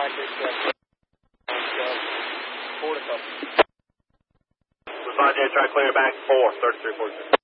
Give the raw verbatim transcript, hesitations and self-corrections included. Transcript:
practice. Uh, four to couple. Five J, try clear back four, thirty-three forty-six.